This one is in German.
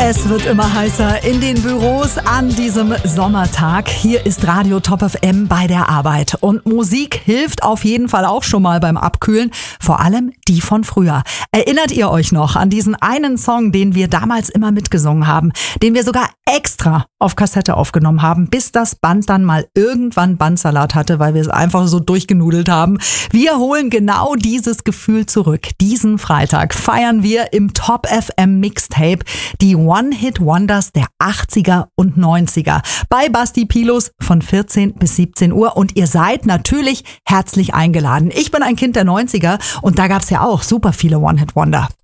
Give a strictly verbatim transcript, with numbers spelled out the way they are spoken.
Es wird immer heißer in den Büros an diesem Sommertag. Hier ist Radio Top F M bei der Arbeit. Und Musik hilft auf jeden Fall auch schon mal beim Abkühlen. Vor allem die von früher. Erinnert ihr euch noch an diesen einen Song, den wir damals immer mitgesungen haben? Den wir sogar extra auf Kassette aufgenommen haben, bis das Band dann mal irgendwann Bandsalat hatte, weil wir es einfach so durchgenudelt haben. Wir holen genau dieses Gefühl zurück. Diesen Freitag feiern wir im Top F M Mixtape die One-Hit-Wonders der achtziger und neunziger bei Basti Pilos von vierzehn bis siebzehn Uhr und ihr seid natürlich herzlich eingeladen. Ich bin ein Kind der neunziger und da gab's ja auch super viele One-Hit-Wonder.